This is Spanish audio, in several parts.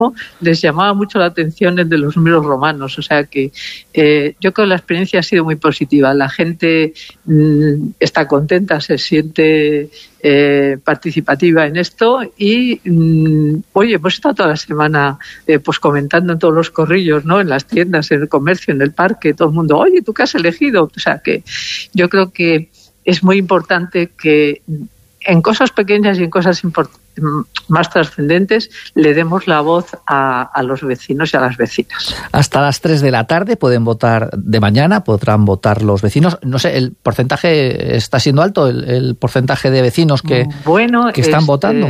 les llamaba mucho la atención el de los números romanos. O sea que yo creo que la experiencia ha sido muy positiva. La gente está contenta, se siente participativa en esto y oye, hemos estado toda la semana pues comentando en todos los corrillos, ¿no? En las tiendas, en el comercio, en el parque, todo el mundo, oye, ¿tú qué has elegido? O sea que yo creo que es muy importante que en cosas pequeñas y en cosas más trascendentes le demos la voz a los vecinos y a las vecinas. Hasta las 3 de la tarde pueden votar, de mañana podrán votar los vecinos. No sé, ¿el porcentaje está siendo alto? ¿El porcentaje de vecinos que están votando?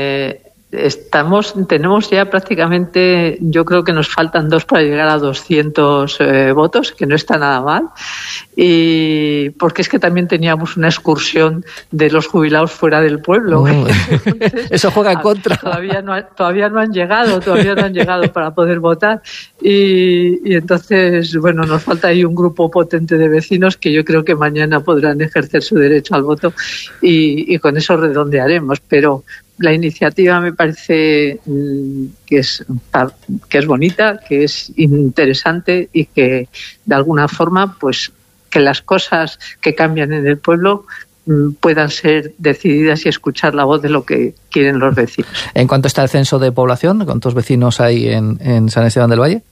Tenemos ya prácticamente, yo creo que nos faltan 2 para llegar a 200 votos, que no está nada mal, y porque es que también teníamos una excursión de los jubilados fuera del pueblo. Entonces, eso juega en contra. Todavía no han llegado para poder votar, y entonces, bueno, nos falta ahí un grupo potente de vecinos que yo creo que mañana podrán ejercer su derecho al voto y con eso redondearemos, pero la iniciativa me parece que es bonita, que es interesante y que de alguna forma pues que las cosas que cambian en el pueblo puedan ser decididas y escuchar la voz de lo que quieren los vecinos. ¿En cuánto está el censo de población? ¿Cuántos vecinos hay en San Esteban del Valle?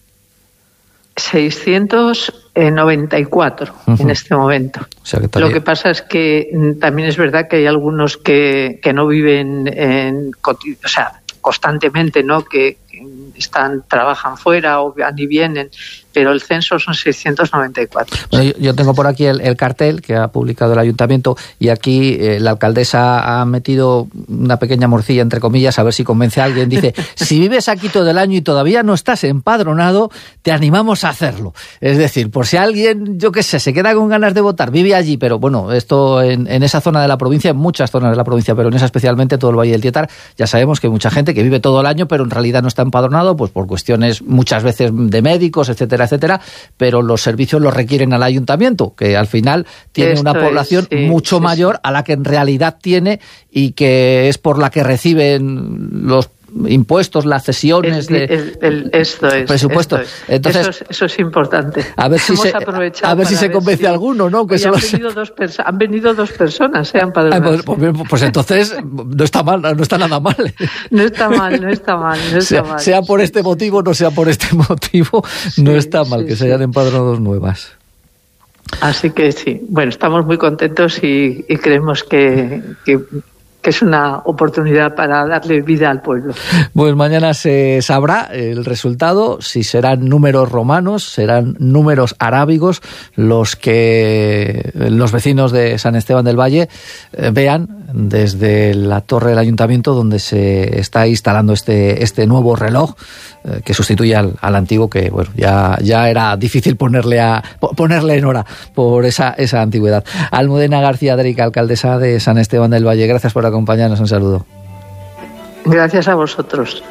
694 en este momento. O sea, lo que pasa es que también es verdad que hay algunos que no viven constantemente, ¿no? Que trabajan fuera o van y vienen, pero el censo son 694. Bueno, yo tengo por aquí el cartel que ha publicado el ayuntamiento y aquí la alcaldesa ha metido una pequeña morcilla, entre comillas, a ver si convence a alguien. Dice, si vives aquí todo el año y todavía no estás empadronado, te animamos a hacerlo. Es decir, por si alguien, yo qué sé, se queda con ganas de votar, vive allí, pero bueno, esto en esa zona de la provincia, en muchas zonas de la provincia, pero en esa especialmente todo el Valle del Tietar, ya sabemos que hay mucha gente que vive todo el año, pero en realidad no está empadronado, pues por cuestiones muchas veces de médicos, etcétera, etcétera, pero los servicios los requieren al ayuntamiento, que al final tiene una población mucho mayor a la que en realidad tiene y que es por la que reciben los impuestos, las cesiones presupuestos. Entonces, eso es importante. A ver si se convence alguno, ¿no? Que han venido dos personas, empadronadas. Pues entonces no está mal, no está nada mal. No está mal. Sea por este motivo, no sea por este motivo, no está mal que se hayan empadronado nuevas. Así que sí, bueno, estamos muy contentos y creemos que es una oportunidad para darle vida al pueblo. Pues mañana se sabrá el resultado, si serán números romanos, serán números arábigos los que los vecinos de San Esteban del Valle vean desde la torre del ayuntamiento donde se está instalando este nuevo reloj que sustituye al antiguo, que bueno, ya era difícil ponerle en hora por esa antigüedad. Almudena García Derica, alcaldesa de San Esteban del Valle, gracias por acompañarnos, un saludo. Gracias a vosotros.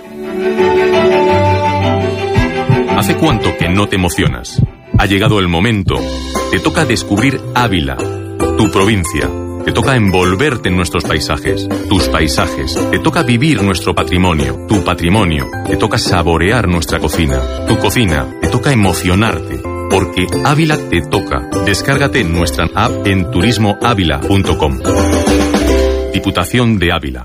¿Hace cuánto que no te emocionas? Ha llegado el momento. Te toca descubrir Ávila, tu provincia. Te toca envolverte en nuestros paisajes, tus paisajes. Te toca vivir nuestro patrimonio, tu patrimonio. Te toca saborear nuestra cocina, tu cocina. Te toca emocionarte, porque Ávila te toca. Descárgate nuestra app en turismoavila.com. Diputación de Ávila.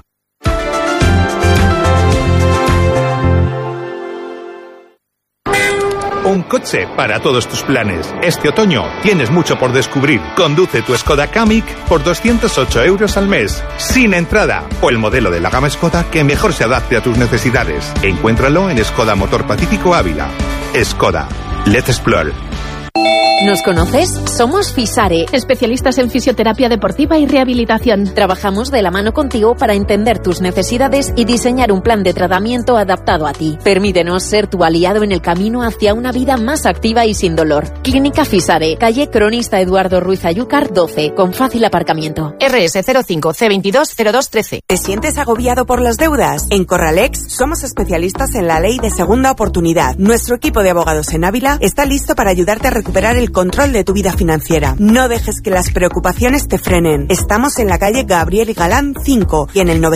Un coche para todos tus planes. Este otoño tienes mucho por descubrir. Conduce tu Skoda Kamiq por 208 € al mes, sin entrada, o el modelo de la gama Skoda que mejor se adapte a tus necesidades. Encuéntralo en Skoda Motor Pacífico Ávila. Skoda. Let's explore. ¿Nos conoces? Somos Fisare, especialistas en fisioterapia deportiva y rehabilitación. Trabajamos de la mano contigo para entender tus necesidades y diseñar un plan de tratamiento adaptado a ti. Permítenos ser tu aliado en el camino hacia una vida más activa y sin dolor. Clínica Fisare, calle Cronista Eduardo Ruiz Ayúcar 12, con fácil aparcamiento. RS 05 C22 0213. ¿Te sientes agobiado por las deudas? En Corralex somos especialistas en la ley de segunda oportunidad. Nuestro equipo de abogados en Ávila está listo para ayudarte a recuperar el control de tu vida financiera. No dejes que las preocupaciones te frenen. Estamos en la calle Gabriel Galán 5 y en el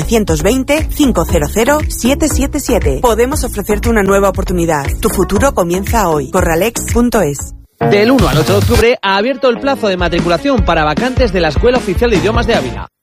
920-500-777. Podemos ofrecerte una nueva oportunidad. Tu futuro comienza hoy. Corralex.es. Del 1 al 8 de octubre ha abierto el plazo de matriculación para vacantes de la Escuela Oficial de Idiomas de Ávila.